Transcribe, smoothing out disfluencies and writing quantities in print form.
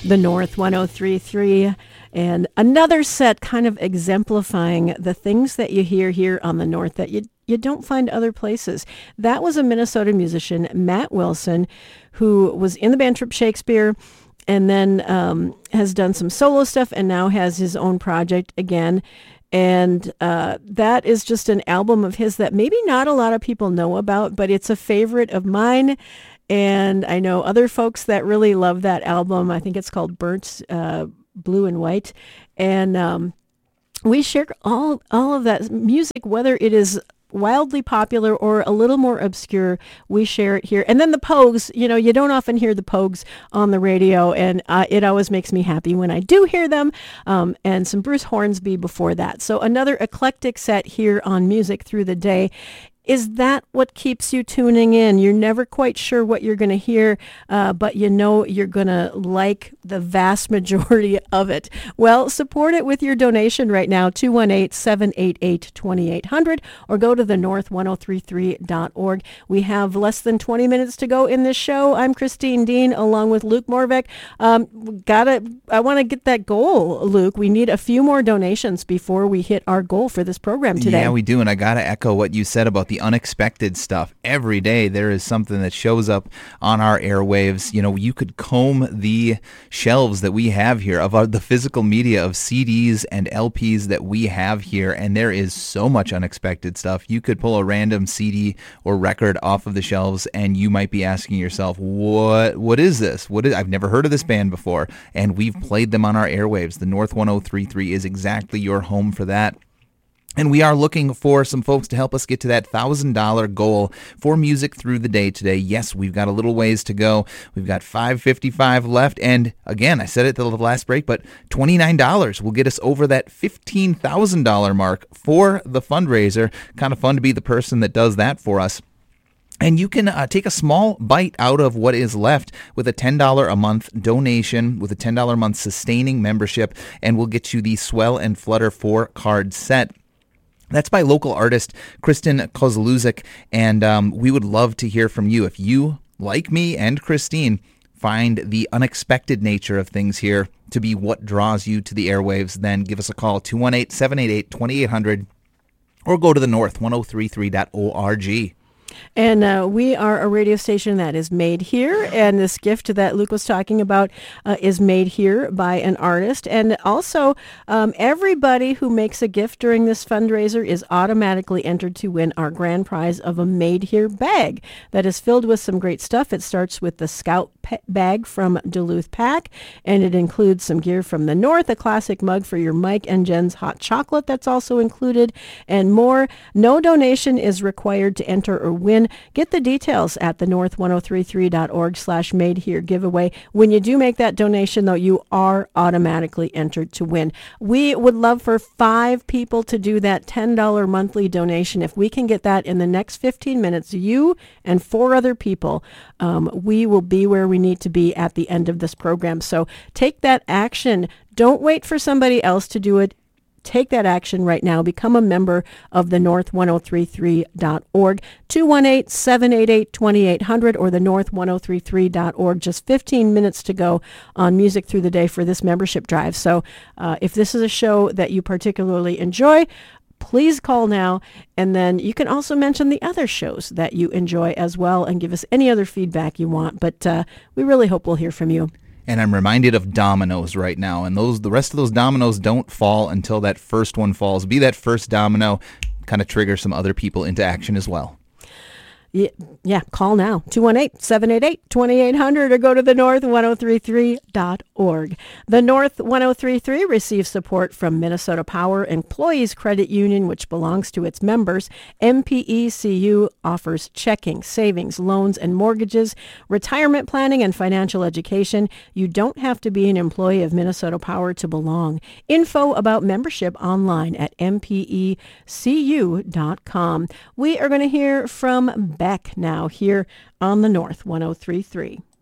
The North 103.3, and another set kind of exemplifying the things that you hear here on the North that you don't find other places. That was a Minnesota musician, Matt Wilson, who was in the band Trip Shakespeare and then has done some solo stuff and now has his own project again. And that is just an album of his that maybe not a lot of people know about, but it's a favorite of mine. And I know other folks that really love that album. I think it's called Burnt Blue and White. And we share all of that music, whether it is wildly popular or a little more obscure, we share it here. And then the Pogues, you don't often hear the Pogues on the radio, and it always makes me happy when I do hear them, and some Bruce Hornsby before that. So another eclectic set here on Music Through the Day. Is that what keeps you tuning in? You're never quite sure what you're going to hear, but you know you're going to like the vast majority of it. Well, support it with your donation right now, 218-788-2800, or go to thenorth1033.org. We have less than 20 minutes to go in this show. I'm Christine Dean, along with Luke Morvek. I want to get that goal, Luke. We need a few more donations before we hit our goal for this program today. Yeah, we do, and I got to echo what you said about the unexpected stuff. Every day there is something that shows up on our airwaves. You could comb the shelves that we have here of the physical media of CDs and LPs that we have here, and there is so much unexpected stuff. You could pull a random CD or record off of the shelves and you might be asking yourself, what is this? I've never heard of this band before, and we've played them on our airwaves. The North 103.3 is exactly your home for that. And we are looking for some folks to help us get to that $1,000 goal for Music Through the Day today. Yes, we've got a little ways to go. We've got $5.55 left. And again, I said it at the last break, but $29 will get us over that $15,000 mark for the fundraiser. Kind of fun to be the person that does that for us. And you can take a small bite out of what is left with a $10 a month donation, with a $10 a month sustaining membership, and we'll get you the Swell and Flutter 4-card set. That's by local artist Kristen Kozluzek, and we would love to hear from you. If you, like me and Christine, find the unexpected nature of things here to be what draws you to the airwaves, then give us a call, 218-788-2800, or go to thenorth1033.org. And we are a radio station that is made here, and this gift that Luke was talking about is made here by an artist. And also, everybody who makes a gift during this fundraiser is automatically entered to win our grand prize of a Made Here bag that is filled with some great stuff. It starts with the Scout bag from Duluth Pack, and it includes some gear from the North, a classic mug for your Mike and Jen's hot chocolate that's also included, and more. No donation is required to enter or win. Get the details at thenorth1033.org/made here giveaway. When you do make that donation, though, you are automatically entered to win. We would love for 5 people to do that $10 monthly donation. If we can get that in the next 15 minutes, you and 4 other people, we will be where we need to be at the end of this program. So take that action. Don't wait for somebody else to do it. Take that action right now. Become a member of the North1033.org, 218-788-2800, or the North1033.org. Just 15 minutes to go on Music Through the Day for this membership drive. So if this is a show that you particularly enjoy, please call now, and then you can also mention the other shows that you enjoy as well and give us any other feedback you want. But we really hope we'll hear from you. And I'm reminded of dominoes right now, and the rest of those dominoes don't fall until that first one falls. Be that first domino, kind of trigger some other people into action as well. Yeah, call now, 218-788-2800, or go to thenorth1033.org. The North 1033 receives support from Minnesota Power Employees Credit Union, which belongs to its members. MPECU offers checking, savings, loans, and mortgages, retirement planning, and financial education. You don't have to be an employee of Minnesota Power to belong. Info about membership online at mpecu.com. We are going to hear from Beck now here on the North 103.3.